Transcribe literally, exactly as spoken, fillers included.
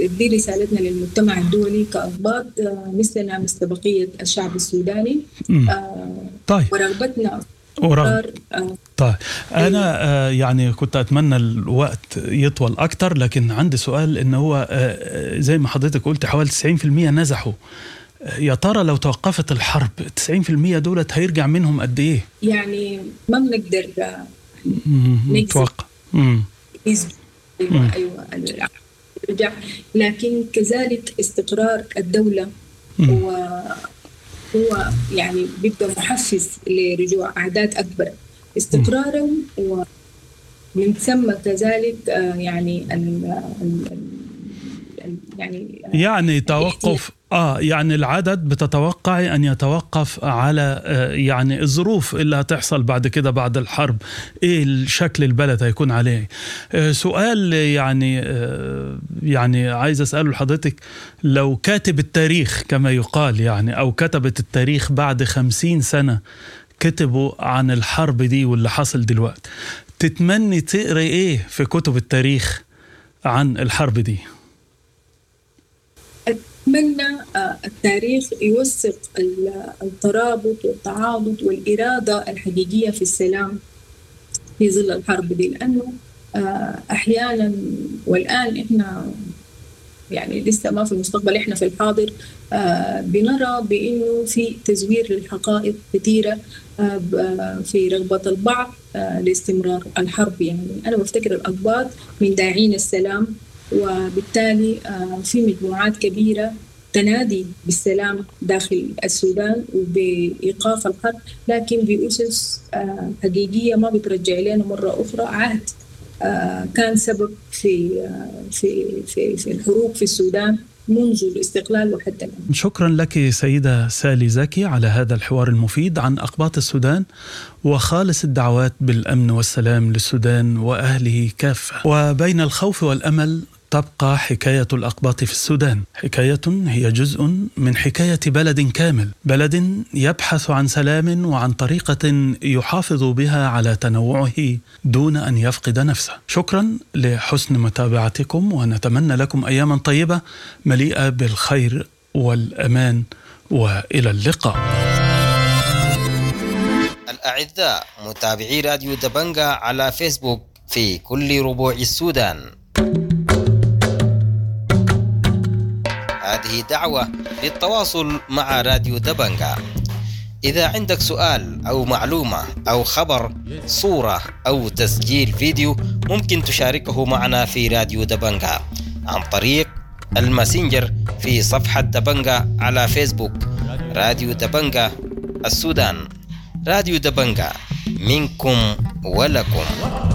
دي رسالتنا للمجتمع الدولي كأضباط مثلنا مثل بقية الشعب السوداني. طيب. ورغبتنا ورغب. طيب أنا آه يعني كنت أتمنى الوقت يطول أكتر، لكن عندي سؤال إن هو آه زي ما حضرتك قلت حوالي تسعين بالمئة نزحوا. يا ترى لو توقفت الحرب تسعين بالمئة دولت هيرجع منهم قد إيه؟ يعني ما بنقدر نتوقع. أيوة أيوة الرجع، لكن كذلك استقرار الدولة هو هو يعني بيبقى محفز لرجوع أعداد أكبر. استقرارهم ومن ثم كذلك يعني ال يعني يعني توقف آه يعني العدد بتتوقع أن يتوقف على آه يعني الظروف اللي هتحصل بعد كده بعد الحرب، إيه الشكل البلد هيكون عليه. آه سؤال يعني آه يعني عايز أسأله لحضرتك، لو كاتب التاريخ كما يقال يعني أو كتبت التاريخ بعد خمسين سنة كتبوا عن الحرب دي واللي حصل دلوقتي، تتمني تقرأ إيه في كتب التاريخ عن الحرب دي؟ أتمنى التاريخ يوثق الترابط والتعاضد والإرادة الحقيقية في السلام في ظل الحرب دي، لأنه أحيانا والآن إحنا يعني لسه ما في المستقبل، إحنا في الحاضر بنرى بأنه في تزوير للحقائق كثيرة في رغبة البعض لاستمرار الحرب. يعني أنا بفتكر الأقباط من داعين السلام، وبالتالي في مجموعات كبيرة تنادي بالسلام داخل السودان وبإيقاف الحرب، لكن بأسس حقيقية ما بترجع لنا مرة أخرى عهد كان سبب في في في في الحروب في السودان منذ الاستقلال وحتى الآن. شكرا لك سيدة سالي زكي على هذا الحوار المفيد عن أقباط السودان، وخالص الدعوات بالأمن والسلام للسودان وأهله كافة. وبين الخوف والأمل تبقى حكاية الأقباط في السودان، حكاية هي جزء من حكاية بلد كامل، بلد يبحث عن سلام وعن طريقة يحافظ بها على تنوعه دون أن يفقد نفسه. شكرا لحسن متابعتكم، ونتمنى لكم أياما طيبة مليئة بالخير والأمان، وإلى اللقاء. الأعزاء متابعي راديو دبنجة على فيسبوك في كل ربوع السودان، هذه دعوة للتواصل مع راديو دبنجة. إذا عندك سؤال أو معلومة أو خبر، صورة أو تسجيل فيديو، ممكن تشاركه معنا في راديو دبنجة عن طريق الماسنجر في صفحة دبنجة على فيسبوك. راديو دبنجة السودان، راديو دبنجة منكم ولكم.